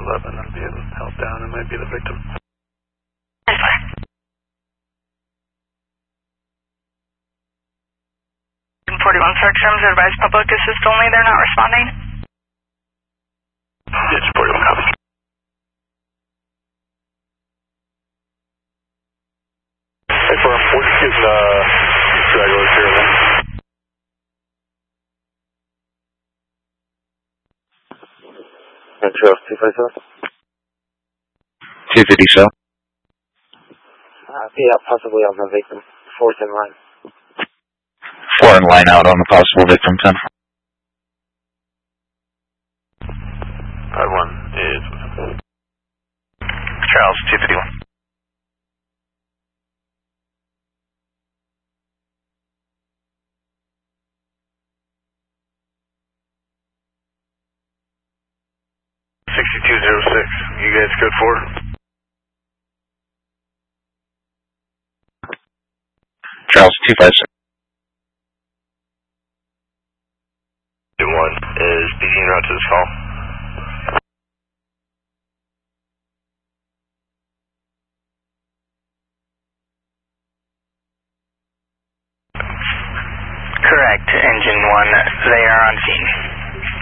11 and being held down and might be the victim. 41 search terms, advise public assist only, they're not responding. It's 41 copies. Hey, firm, we're just getting stragglers here and there. Trails 257. 250 show. Yeah, possibly on the victim. Fourth in line. 4 in line out on the possible victim, 10. Alright, 1 is... Charles, 251. You guys good for it? Charles, 256. 1 is beginning route to this call. Correct, engine 1,